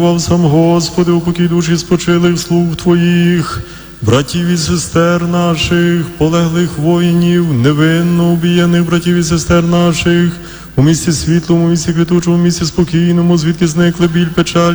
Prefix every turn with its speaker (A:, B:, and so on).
A: Сам Господи, упокій душі спочилих слуг Твоїх, братів і сестер наших, полеглих воїнів, невинно убієних братів і сестер наших, у місті світлому, у місті квітучому, у місті спокійному, звідки зникли біль, печаль